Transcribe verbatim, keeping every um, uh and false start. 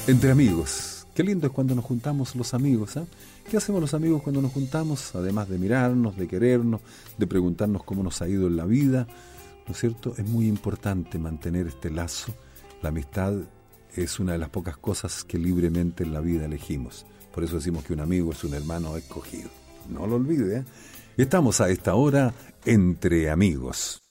Entre amigos. Qué lindo es cuando nos juntamos los amigos, ¿eh? ¿Qué hacemos los amigos cuando nos juntamos? Además de mirarnos, de querernos, de preguntarnos cómo nos ha ido en la vida, ¿no es cierto? Es muy importante mantener este lazo. La amistad es una de las pocas cosas que libremente en la vida elegimos. Por eso decimos que un amigo es un hermano escogido. No lo olvide, ¿eh? Estamos a esta hora entre amigos.